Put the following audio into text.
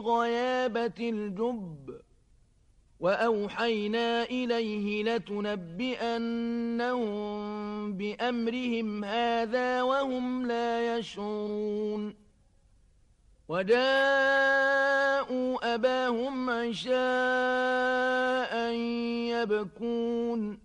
غيابة الجب وأوحينا إليه لتنبئنهم بأمرهم هذا وهم لا يشعرون وجاءوا أباهم عشاء يبكون